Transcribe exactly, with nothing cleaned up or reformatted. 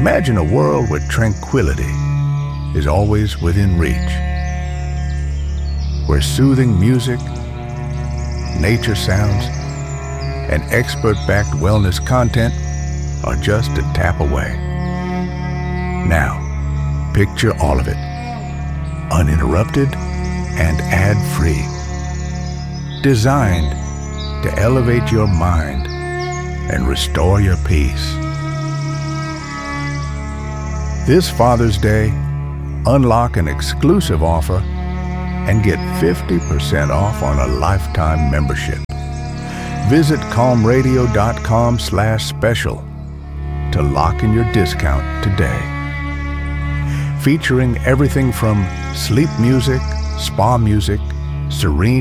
Imagine a world where tranquility is always within reach, where soothing music, nature sounds, and expert-backed wellness content are just a tap away. Now, picture all of it, uninterrupted and ad-free. Designed to elevate your mind and restore your peace. This Father's Day, unlock an exclusive offer and get fifty percent off on a lifetime membership. Visit calm radio dot com slash special to lock in your discount today. Featuring everything from sleep music, spa music, serene